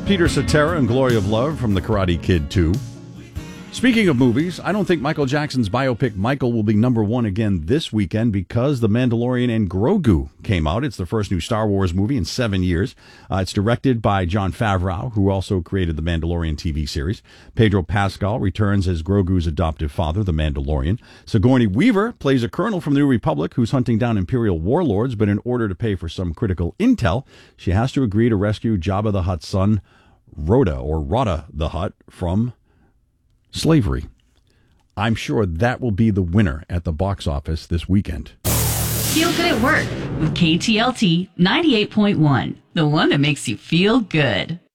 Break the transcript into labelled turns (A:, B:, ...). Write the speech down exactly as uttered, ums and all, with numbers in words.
A: Peter Cetera and Glory of Love from The Karate Kid two. Speaking of movies, I don't think Michael Jackson's biopic Michael will be number one again this weekend because The Mandalorian and Grogu came out. It's the first new Star Wars movie in seven years. Uh, it's directed by Jon Favreau, who also created the Mandalorian T V series. Pedro Pascal returns as Grogu's adoptive father, the Mandalorian. Sigourney Weaver plays a colonel from the New Republic who's hunting down Imperial warlords, but in order to pay for some critical intel, she has to agree to rescue Jabba the Hutt's son, Rhoda, or Rhoda the Hutt, from slavery. I'm sure that will be the winner at the box office this weekend.
B: Feel good at work with K T L T ninety-eight point one, the one that makes you feel good.